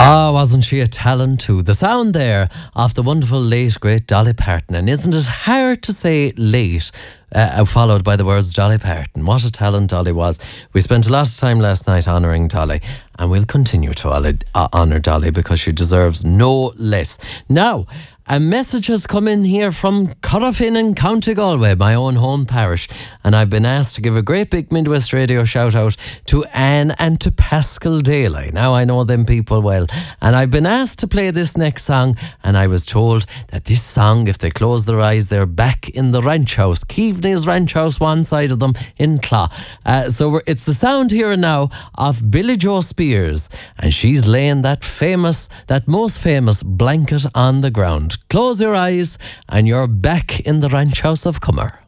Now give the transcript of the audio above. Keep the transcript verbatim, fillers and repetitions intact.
Ah, wasn't she a talent too? The sound there of the wonderful late, great Dolly Parton. And isn't it hard to say late, uh, followed by the words Dolly Parton? What a talent Dolly was. We spent a lot of time last night honouring Dolly, and we'll continue to uh, honour Dolly because she deserves no less. Now, a message has come in here from Corofin in County Galway, my own home parish, and I've been asked to give a great big Midwest Radio shout out to Anne and to Pascal Daly. Now I know them people well, and I've been asked to play this next song, and I was told that this song, if they close their eyes, they're back in the ranch house, Keaveney's ranch house, one side of them in Clough. Uh, so we're, it's the sound here and now of Billy Joe Spears, and she's laying that famous, that most famous blanket on the ground. Close your eyes and you're back in the ranch house of Cummer.